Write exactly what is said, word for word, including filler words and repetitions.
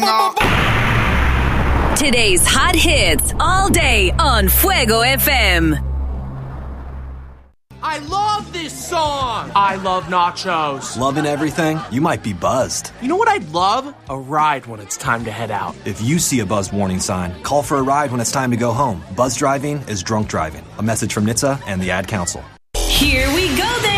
Today's hot hits all day on Fuego F M. I love this song. I love nachos. Loving everything? You might be buzzed. You know what I'd love? A ride when it's time to head out. If you see a buzz warning sign, call for a ride when it's time to go home. Buzz driving is drunk driving. A message from N H T S A and the Ad Council. Here we go then.